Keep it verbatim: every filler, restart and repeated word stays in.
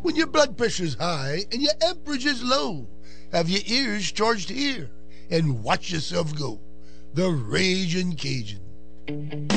When your blood pressure's high and your amperage low, have your ears charged here and watch yourself go. The Raging Cajun.